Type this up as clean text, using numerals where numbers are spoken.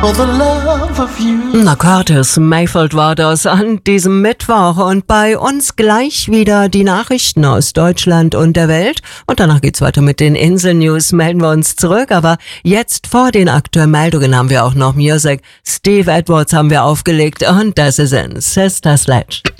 for the love of you. Na, Curtis Mayfield war das an diesem Mittwoch und bei uns gleich wieder die Nachrichten aus Deutschland und der Welt und danach geht's weiter mit den Insel-News, melden wir uns zurück, aber jetzt vor den aktuellen Meldungen haben wir auch noch Music. Steve Edwards haben wir aufgelegt und das ist in Sister Sledge.